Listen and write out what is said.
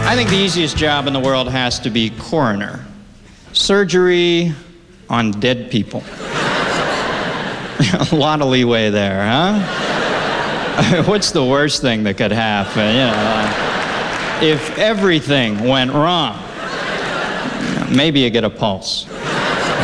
I think the easiest job in the world has to be coroner. Surgery on dead people. A lot of leeway there, huh? What's the worst thing that could happen? If everything went wrong, maybe you get a pulse.